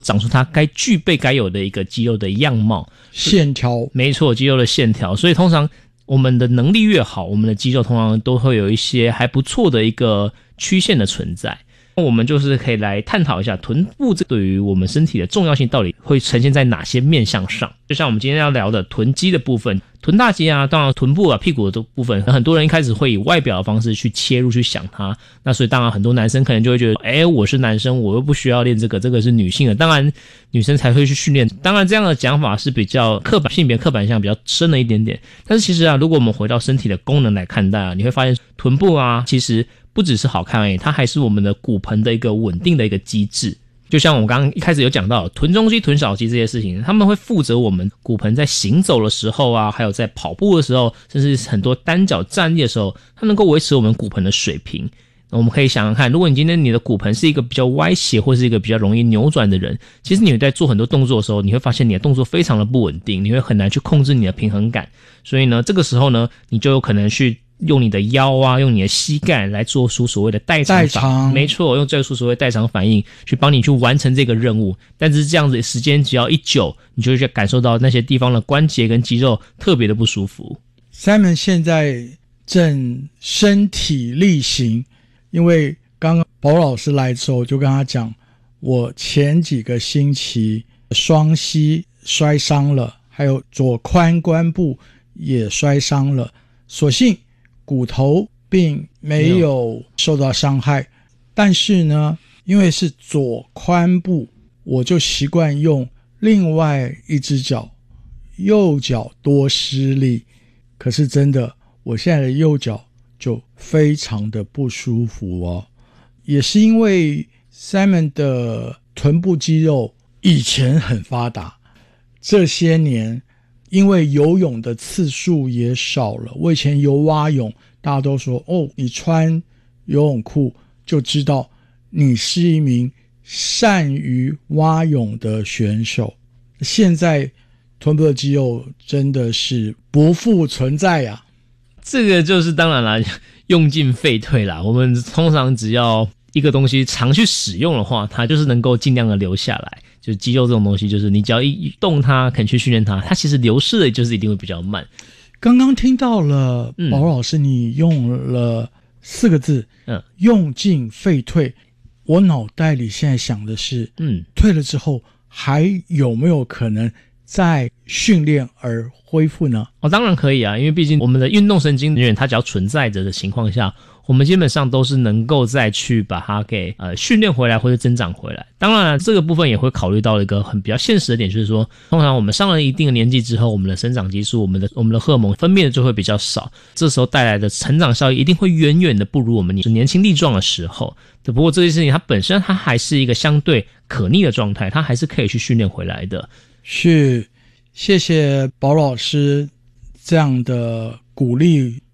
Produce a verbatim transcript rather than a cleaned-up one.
长出它该具备该有的一个肌肉的样貌线条。 没错，肌肉的线条。所以通常我们的能力越好，我们的肌肉通常都会有一些还不错的一个曲线的存在。我们就是可以来探讨一下臀部对于我们身体的重要性到底会呈现在哪些面向上。就像我们今天要聊的臀肌的部分，臀大肌啊，当然臀部啊屁股的部分，很多人一开始会以外表的方式去切入去想它，那所以当然很多男生可能就会觉得，诶我是男生，我又不需要练这个，这个是女性的，当然女生才会去训练。当然这样的讲法是比较刻板，性别刻板印象比较深了一点点，但是其实啊，如果我们回到身体的功能来看待啊，你会发现臀部啊其实不只是好看而已，它还是我们的骨盆的一个稳定的一个机制。就像我们刚刚一开始有讲到臀中肌、臀小肌这些事情，他们会负责我们骨盆在行走的时候啊，还有在跑步的时候，甚至很多单脚站立的时候，它能够维持我们骨盆的水平。我们可以想想看，如果你今天你的骨盆是一个比较歪斜或是一个比较容易扭转的人，其实你在做很多动作的时候，你会发现你的动作非常的不稳定，你会很难去控制你的平衡感。所以呢，这个时候呢，你就有可能去用你的腰啊，用你的膝盖来做出所谓的代偿反应，没错，用做出所谓代偿反应去帮你去完成这个任务。但是这样子的时间只要一久，你就会感受到那些地方的关节跟肌肉特别的不舒服。 Simon 现在正身体力行，因为刚刚宝老师来的时候就跟他讲，我前几个星期双膝摔伤了，还有左髋关部也摔伤了，所幸骨头并没有受到伤害，但是呢，因为是左髋部，我就习惯用另外一只脚，右脚多施力。可是真的，我现在的右脚就非常的不舒服哦。也是因为 Simon 的臀部肌肉以前很发达，这些年因为游泳的次数也少了，我以前游蛙泳，大家都说哦，你穿游泳裤就知道你是一名善于蛙泳的选手。现在臀部的肌肉真的是不复存在啊。 这个就是当然啦，用进废退啦。我们通常只要一个东西常去使用的话，它就是能够尽量的留下来。就是肌肉这种东西，就是你只要一动它，肯去训练它，它其实流失的就是一定会比较慢。 刚刚听到了宝老师你用了四个字，嗯，用进废退。我脑袋里现在想的是，嗯，退了之后还有没有可能再训练而恢复呢？ 哦，当然可以啊，因为毕竟我们的运动神经元它只要存在着的情况下，我们基本上都是能够再去把它给呃训练回来或者增长回来。当然这个部分也会考虑到一个很比较现实的点，就是说通常我们上了一定的年纪之后，我们的生长激素、我们的我们的荷尔蒙分泌的就会比较少，这时候带来的成长效益一定会远远的不如我们年轻力壮的时候。不过这件事情它本身它还是一个相对可逆的状态，它还是可以去训练回来的。 是，谢谢宝老师这样的鼓励